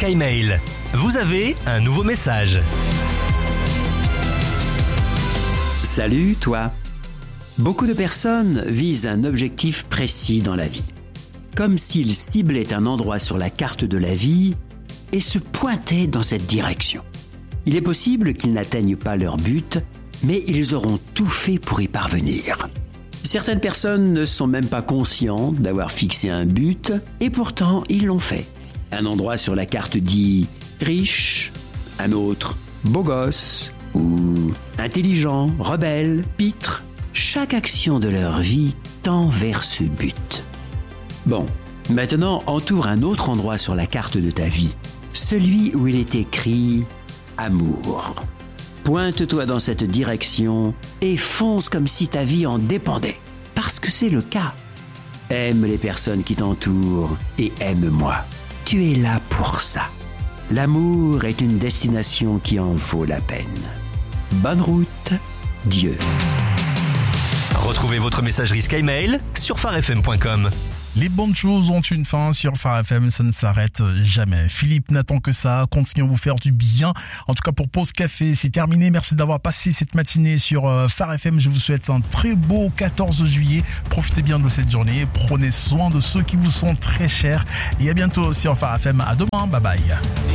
SkyMail. Vous avez un nouveau message. Salut toi. Beaucoup de personnes visent un objectif précis dans la vie. Comme s'ils ciblaient un endroit sur la carte de la vie et se pointaient dans cette direction. Il est possible qu'ils n'atteignent pas leur but, mais ils auront tout fait pour y parvenir. Certaines personnes ne sont même pas conscientes d'avoir fixé un but, et pourtant ils l'ont fait. Un endroit sur la carte dit riche, un autre beau gosse, ou intelligent, rebelle, pitre. Chaque action de leur vie tend vers ce but. Bon, maintenant entoure un autre endroit sur la carte de ta vie, celui où il est écrit amour. Pointe-toi dans cette direction et fonce comme si ta vie en dépendait, parce que c'est le cas. Aime les personnes qui t'entourent et aime-moi. Tu es là pour ça. L'amour est une destination qui en vaut la peine. Bonne route, Dieu. Retrouvez votre messagerie SkyMail sur farfm.com. Les bonnes choses ont une fin sur Phare FM, ça ne s'arrête jamais. Philippe n'attend que ça, continuez à vous faire du bien. En tout cas pour Pause Café, c'est terminé. Merci d'avoir passé cette matinée sur Phare FM. Je vous souhaite un très beau 14 juillet. Profitez bien de cette journée, prenez soin de ceux qui vous sont très chers. Et à bientôt sur Phare FM. À demain, bye bye.